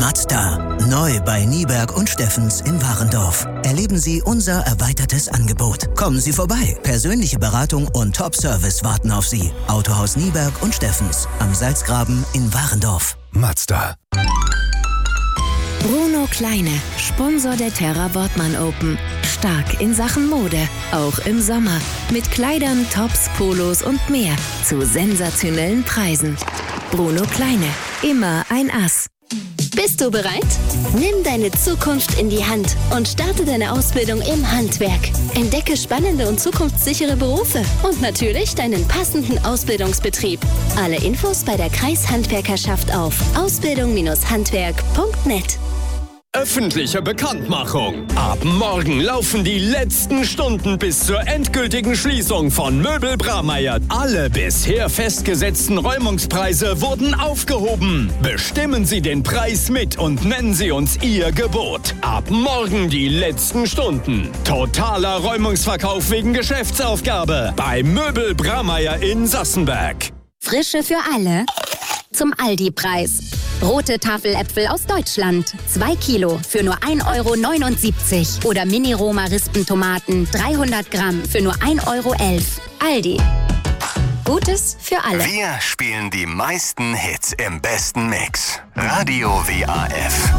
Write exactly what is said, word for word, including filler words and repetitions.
Mazda. Neu bei Nieberg und Steffens in Warendorf. Erleben Sie unser erweitertes Angebot. Kommen Sie vorbei. Persönliche Beratung und Top-Service warten auf Sie. Autohaus Nieberg und Steffens am Salzgraben in Warendorf. Mazda. Bruno Kleine, Sponsor der Terra Wortmann Open. Stark in Sachen Mode, auch im Sommer. Mit Kleidern, Tops, Polos und mehr. Zu sensationellen Preisen. Bruno Kleine, immer ein Ass. Bist du bereit? Nimm deine Zukunft in die Hand und starte deine Ausbildung im Handwerk. Entdecke spannende und zukunftssichere Berufe und natürlich deinen passenden Ausbildungsbetrieb. Alle Infos bei der Kreishandwerkerschaft auf ausbildung Bindestrich handwerk Punkt net. Öffentliche Bekanntmachung. Ab morgen laufen die letzten Stunden bis zur endgültigen Schließung von Möbel Bramayr. Alle bisher festgesetzten Räumungspreise wurden aufgehoben. Bestimmen Sie den Preis mit und nennen Sie uns Ihr Gebot. Ab morgen die letzten Stunden. Totaler Räumungsverkauf wegen Geschäftsaufgabe bei Möbel Bramayr in Sassenberg. Frische für alle zum Aldi-Preis. Rote Tafeläpfel aus Deutschland. zwei Kilo für nur ein Euro neunundsiebzig. Oder Mini-Roma-Rispentomaten dreihundert Gramm für nur ein Euro elf. Aldi. Gutes für alle. Wir spielen die meisten Hits im besten Mix. Radio W A F.